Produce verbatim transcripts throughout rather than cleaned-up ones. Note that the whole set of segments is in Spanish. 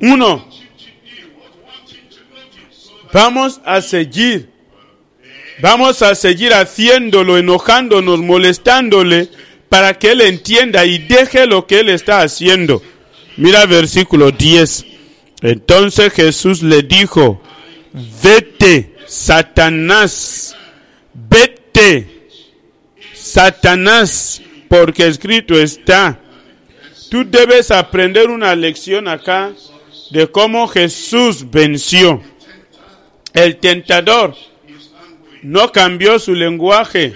Uno, vamos a seguir, vamos a seguir haciéndolo, enojándonos, molestándole, para que él entienda y deje lo que él está haciendo. Mira versículo diez. Entonces Jesús le dijo: vete, Satanás, vete, Satanás, porque escrito está. Tú debes aprender una lección acá de cómo Jesús venció. El tentador no cambió su lenguaje,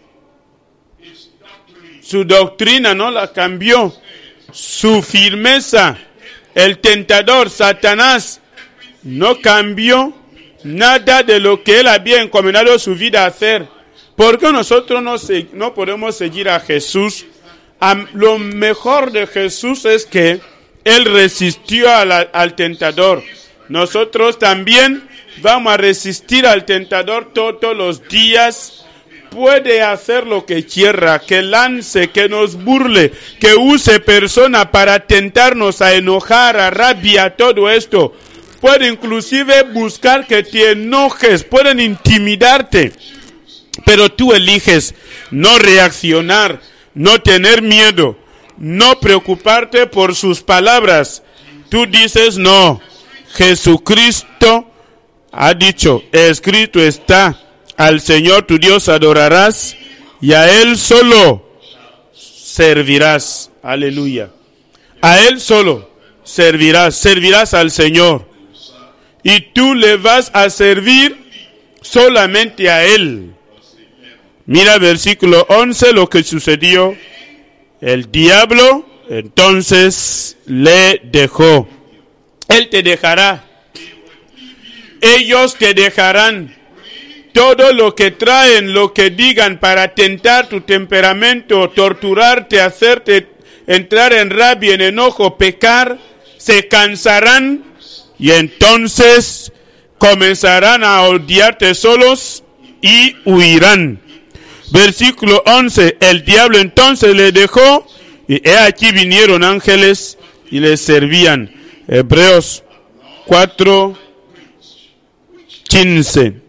su doctrina no la cambió, su firmeza. El tentador, Satanás, no cambió nada de lo que él había encomendado su vida a hacer. ¿Por qué nosotros no, se, no podemos seguir a Jesús? A, lo mejor de Jesús es que él resistió a la, al tentador. Nosotros también vamos a resistir al tentador todos los días. Puede hacer lo que quiera, que lance, que nos burle, que use personas para tentarnos, a enojar, a rabia, todo esto. Puede inclusive buscar que te enojes, pueden intimidarte. Pero tú eliges no reaccionar, no tener miedo, no preocuparte por sus palabras. Tú dices: no, Jesucristo ha dicho, escrito está, al Señor tu Dios adorarás y a Él solo servirás. Aleluya. A Él solo servirás, servirás al Señor. Y tú le vas a servir solamente a Él. Mira versículo once lo que sucedió. El diablo entonces le dejó. Él te dejará. Ellos te dejarán. Todo lo que traen, lo que digan para tentar tu temperamento, torturarte, hacerte entrar en rabia, en enojo, pecar, se cansarán y entonces comenzarán a odiarte solos y huirán. Versículo once, el diablo entonces le dejó y he aquí vinieron ángeles y le servían. Hebreos cuatro quince.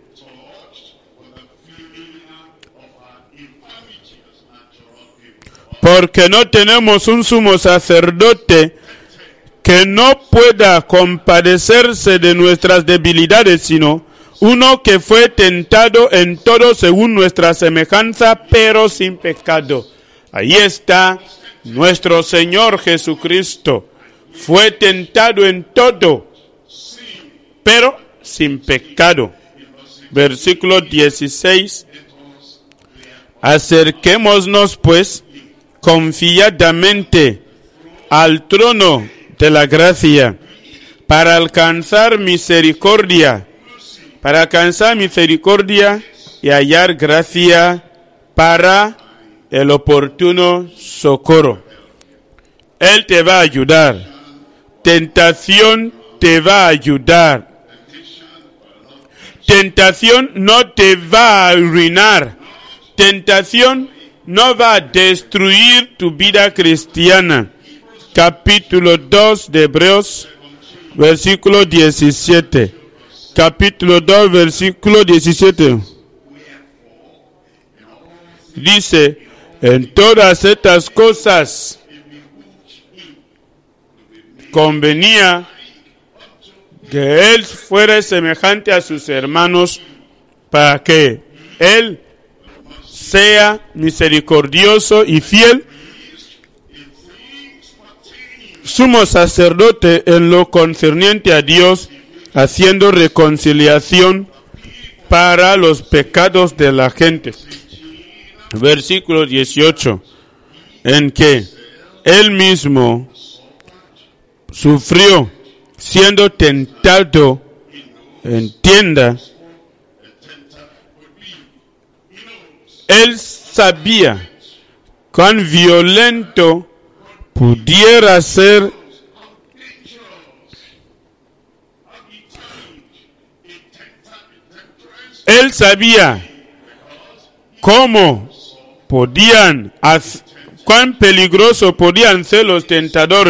Porque no tenemos un sumo sacerdote que no pueda compadecerse de nuestras debilidades, sino uno que fue tentado en todo según nuestra semejanza, pero sin pecado. Ahí está nuestro Señor Jesucristo. Fue tentado en todo, pero sin pecado. Versículo dieciséis. Acerquémonos pues confiadamente al trono de la gracia para alcanzar misericordia, para alcanzar misericordia y hallar gracia para el oportuno socorro. Él te va a ayudar. Tentación te va a ayudar. Tentación no te va a arruinar. Tentación no va a destruir tu vida cristiana. Capítulo dos de Hebreos, versículo diecisiete. Capítulo dos, versículo diecisiete. Dice: en todas estas cosas convenía que él fuera semejante a sus hermanos, para que él sea misericordioso y fiel, sumo sacerdote en lo concerniente a Dios, haciendo reconciliación para los pecados de la gente. Versículo dieciocho, en que él mismo sufrió siendo tentado, entienda, él sabía cuán violento pudiera ser él sabía cómo podían, cuán peligroso podían ser los tentadores.